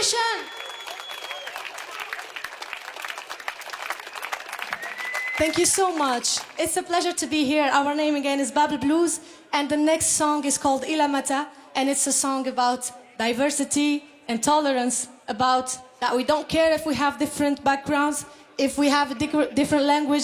Dankeschön. Thank you so much. It's a pleasure to be here. Our name again is Babel Blues, and the next song is called Ila Mata, and it's a song about diversity and tolerance, about that we don't care if we have different backgrounds, if we have a different language.